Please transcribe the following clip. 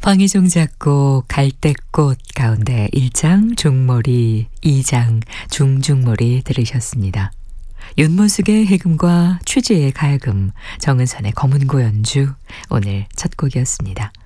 황희종 작곡 갈대꽃 가운데 1장 중머리, 2장 중중머리 들으셨습니다. 윤모숙의 해금과 취지의 가야금, 정은선의 검은고 연주 오늘 첫 곡이었습니다.